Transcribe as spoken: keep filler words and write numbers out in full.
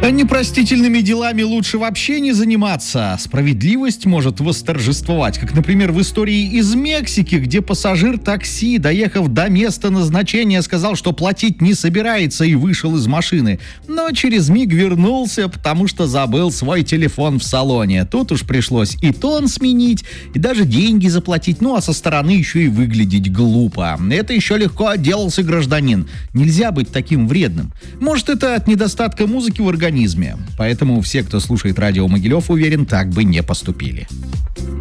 Непростительными делами лучше вообще не заниматься. Справедливость может восторжествовать, как, например, в истории из Мексики, где пассажир такси, доехав до места назначения, сказал, что платить не собирается, и вышел из машины. Но через миг вернулся, потому что забыл свой телефон в салоне. Тут уж пришлось и тон сменить, и даже деньги заплатить, ну а со стороны еще и выглядеть глупо. Это еще легко отделался гражданин. Нельзя быть таким вредным. Может, это от недостатка музыки в организме. Поэтому все, кто слушает радио Могилев, уверен, так бы не поступили.